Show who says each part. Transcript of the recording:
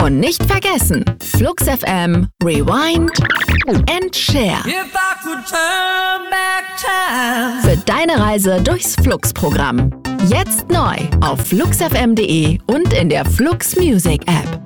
Speaker 1: Und nicht vergessen, Flux FM, Rewind and Share. Für deine Reise durchs Flux-Programm. Jetzt neu auf fluxfm.de und in der Flux Music App.